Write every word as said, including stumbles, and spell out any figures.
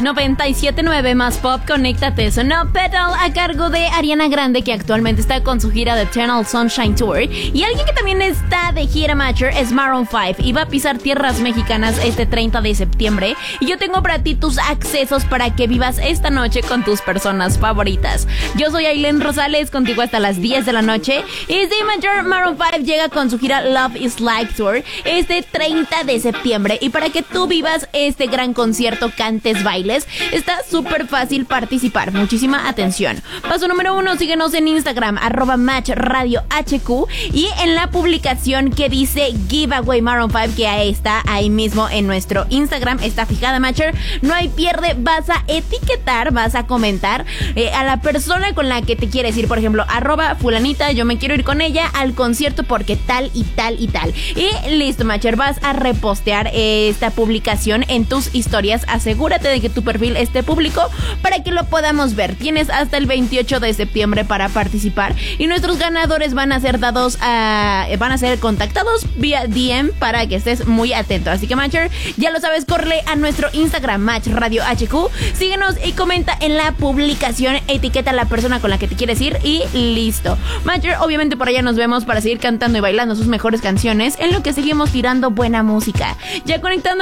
noventa y siete punto nueve más pop, conéctate. Sonó Petal a cargo de Ariana Grande, que actualmente está con su gira de Eternal Sunshine Tour. Y alguien que también está de gira, Matcher, es Maroon cinco y va a pisar tierras mexicanas este treinta de septiembre. Y yo tengo para ti tus accesos para que vivas esta noche con tus personas favoritas. Yo soy Ailén Rosales, contigo hasta las diez de la noche. Y sí, Matcher, Maroon cinco llega con su gira Love is Like Tour este treinta de septiembre. Y para que tú vivas este gran concierto, cantes, bailes, está súper fácil participar. Muchísima atención. Paso número uno, síguenos en Instagram, arroba Match Radio H Q, y en la publicación que dice Giveaway Maroon cinco, que ahí está, ahí mismo en nuestro Instagram, está fijada, Matcher. No hay pierde, vas a etiquetar, vas a comentar eh, a la persona con la que te quieres ir. Por ejemplo, arroba fulanita, yo me quiero ir con ella al concierto porque tal y tal y tal. Y listo, Matcher, vas a repostear eh, esta publicación en tus historias. Asegúrate de que tu perfil esté público para que lo podamos ver. Tienes hasta el veintiocho de septiembre para participar y nuestros ganadores van a ser dados a, van a ser contactados vía D M para que estés muy atento. Así que, Matcher, ya lo sabes, corre a nuestro Instagram, Match Radio H Q, síguenos y comenta en la publicación, etiqueta a la persona con la que te quieres ir y listo. Matcher, obviamente por allá nos vemos para seguir cantando y bailando sus mejores canciones en lo que seguimos tirando buena música. Ya conectando